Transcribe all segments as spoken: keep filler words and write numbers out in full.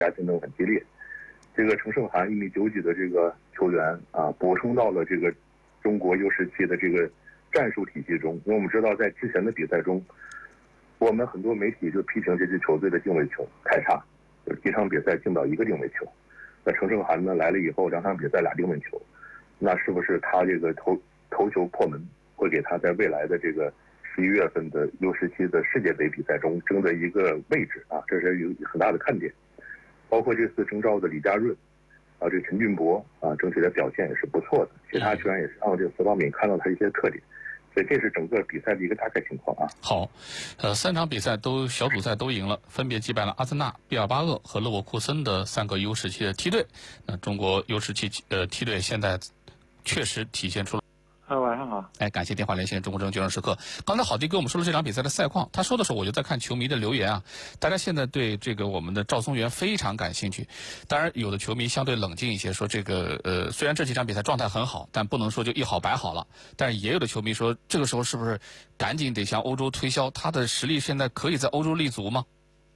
大家竞争很激烈。这个程胜涵一米九几的这个球员啊，补充到了这个中国 U 十七的这个战术体系中。因为我们知道，在之前的比赛中，我们很多媒体就批评这支球队的定位球太差，就几场比赛进不到一个定位球。那程胜涵呢来了以后，两场比赛俩定位球，那是不是他这个头头球破门会给他在未来的这个十一月份的 U 十七的世界杯比赛中争得一个位置啊？这是有很大的看点。包括这次征召的李家润啊，这陈俊博啊，整体的表现也是不错的。其他球员也是让这个何方敏看到他一些特点。所以这是整个比赛的一个大概情况啊。 好，呃，三场比赛都小组赛都赢了，分别击败了阿森纳、毕尔巴鄂和勒沃库森的三个 U 十七的梯队。那中国 U 十七呃梯队现在确实体现出了。 啊，晚上好。 哎，感谢电话连线中国证券时刻。刚才郝迪给我们说了这场比赛的赛况，他说的时候我就在看球迷的留言啊，大家现在对这个我们的赵松元非常感兴趣。当然，有的球迷相对冷静一些，说这个呃，虽然这几场比赛状态很好，但不能说就一好百好了。但是也有的球迷说，这个时候是不是赶紧得向欧洲推销他的实力？现在可以在欧洲立足吗？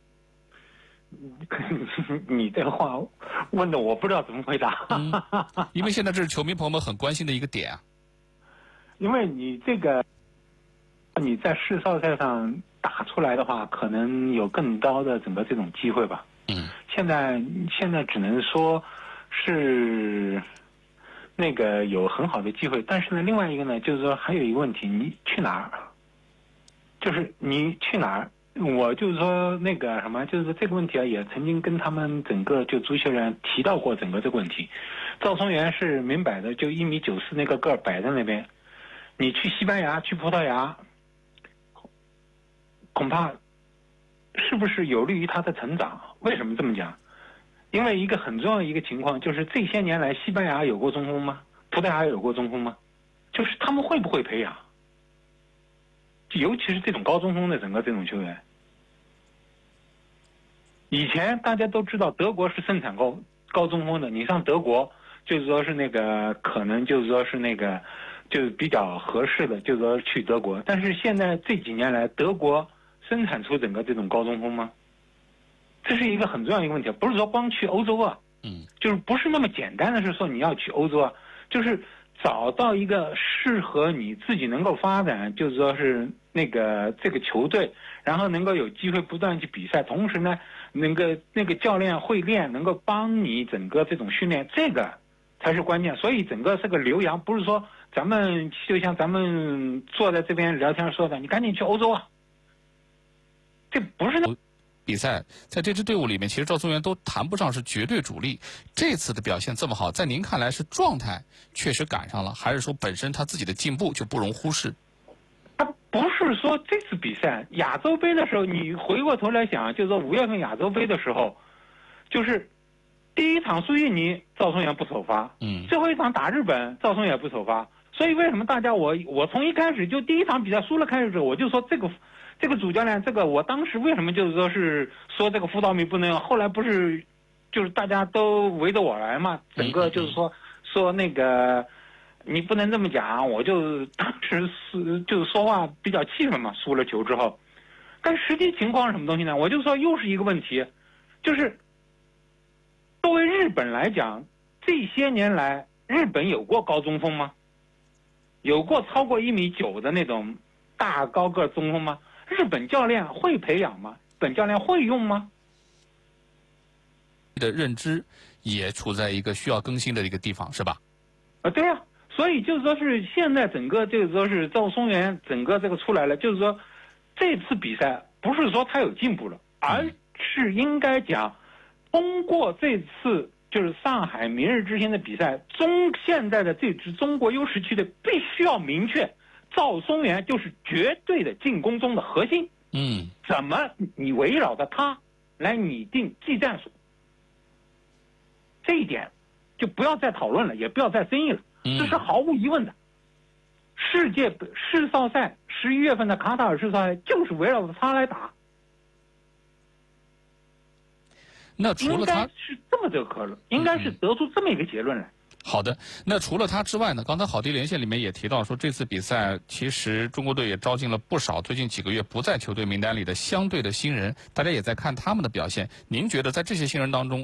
你这话问的我不知道怎么回答。 嗯，因为现在这是球迷朋友们很关心的一个点啊。 因为你这个你在世少赛上打出来的话，可能有更高的整个这种机会吧。 嗯。 现在现在只能说是那个有很好的机会，但是呢，另外一个呢，就是说还有一个问题，你去哪儿？就是你去哪儿？我就是说那个什么，就是说这个问题啊，也曾经跟他们整个就足球人提到过整个这个问题。赵松元是明摆的，就一米九四那个个儿摆在那边。你去西班牙、去葡萄牙，恐怕是不是有利于他的成长？为什么这么讲？因为一个很重要的一个情况就是，这些年来西班牙有过中锋吗？葡萄牙有过中锋吗？就是他们会不会培养？尤其是这种高中锋的整个这种球员。以前大家都知道德国是生产高高中锋的，你上德国就是说是那个可能就是说是那个。就是比较合适的，就是说去德国。但是现在这几年来，德国生产出整个这种高中锋吗？这是一个很重要的一个问题，不是说光去欧洲啊， 嗯， 就是不是那么简单的是说你要去欧洲啊，就是找到一个适合你自己能够发展，就是说是那个这个球队，然后能够有机会不断去比赛，同时呢，那个那个教练会练，能够帮你整个这种训练，这个才是关键。所以整个这个留洋不是说。咱们就像咱们坐在这边聊天说的，你赶紧去欧洲啊！这不是那比赛，在这支队伍里面，其实赵松元都谈不上是绝对主力。这次的表现这么好，在您看来是状态确实赶上了，还是说本身他自己的进步就不容忽视？ 他不是说这次比赛亚洲杯的时候，你回过头来想，就是说五月份亚洲杯的时候，就是第一场输印尼，赵松元不首发， 嗯， 最后一场打日本，赵松元不首发。所以为什么大家我我从一开始就第一场比赛输了开始之后，我就说这个这个主教练，这个我当时为什么就是说是说这个辅导米不能用，后来不是就是大家都围着我来嘛，整个就是说说那个你不能这么讲，我就当时是就是说话比较气愤嘛，输了球之后，但实际情况是什么东西呢？我就说又是一个问题，就是作为日本来讲，这些年来日本有过高中锋吗？有过超过一米九的那种大高个中锋吗？日本教练会培养吗？本教练会用吗？ 的认知也处在一个需要更新的一个地方，是吧？ 啊，对啊，所以就是说是现在整个就是说是赵松元整个这个出来了，就是说这次比赛不是说他有进步了，而是应该讲通过这次。就是上海明日之星的比赛中，现在的这支中国 U 十七队必须要明确，赵松元就是绝对的进攻中的核心。 嗯， 怎么你围绕着他来拟定技战术，这一点就不要再讨论了，也不要再争议了，这是毫无疑问的。世界世少赛十一月份的卡塔尔世少赛就是围绕着他来打。 那除了他应该是这么这个可能，应该是得出这么一个结论来。 好。 好的，那除了他之外呢？刚才好迪连线里面也提到说，这次比赛其实中国队也招进了不少最近几个月不在球队名单里的相对的新人，大家也在看他们的表现。您觉得在这些新人当中，